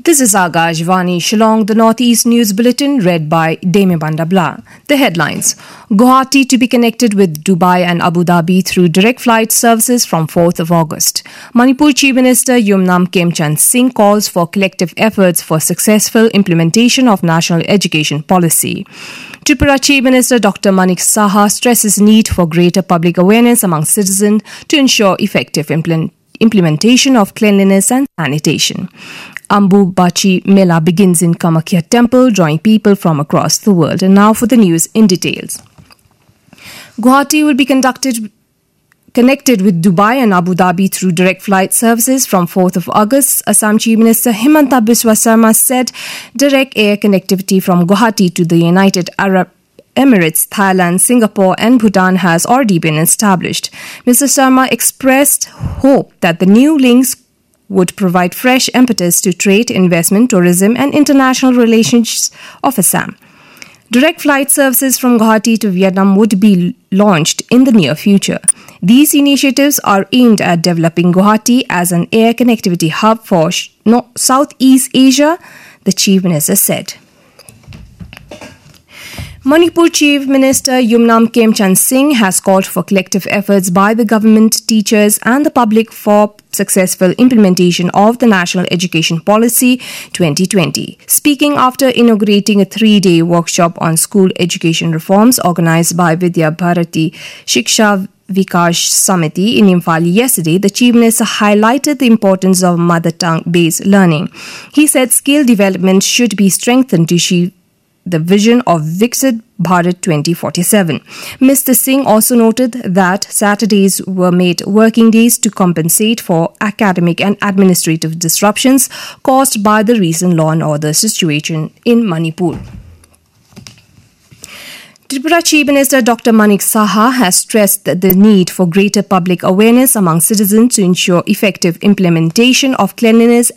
This is Agajvani Shillong, the Northeast News Bulletin, read by Deme Bandabla. The headlines: Guwahati to be connected with Dubai and Abu Dhabi through direct flight services from 4th of August. Manipur Chief Minister Yumnam Khemchand Singh calls for collective efforts for successful implementation of national education policy. Tripura Chief Minister Dr. Manik Saha stresses need for greater public awareness among citizens to ensure effective implementation of cleanliness and sanitation. Ambu Bachi Mela begins in Kamakhya Temple, drawing people from across the world. And now for the news in details. Guwahati will be connected with Dubai and Abu Dhabi through direct flight services from 4th of August. Assam Chief Minister Himanta Biswa Sarma said direct air connectivity from Guwahati to the United Arab Emirates, Thailand, Singapore and Bhutan has already been established. Mr. Sarma expressed hope that the new links would provide fresh impetus to trade, investment, tourism and international relations of Assam. Direct flight services from Guwahati to Vietnam would be launched in the near future. These initiatives are aimed at developing Guwahati as an air connectivity hub for Southeast Asia, the Chief Minister said. Manipur Chief Minister Yumnam Khemchand Singh has called for collective efforts by the government, teachers and the public for successful implementation of the National Education Policy 2020. Speaking after inaugurating a 3-day workshop on school education reforms organized by Vidya Bharati Shiksha Vikash Samiti in Imphal yesterday, the Chief Minister highlighted the importance of mother tongue-based learning. He said skill development should be strengthened to achieve the vision of Viksit Bharat 2047. Mr. Singh also noted that Saturdays were made working days to compensate for academic and administrative disruptions caused by the recent law and order situation in Manipur. Tripura Chief Minister Dr. Manik Saha has stressed the need for greater public awareness among citizens to ensure effective implementation of cleanliness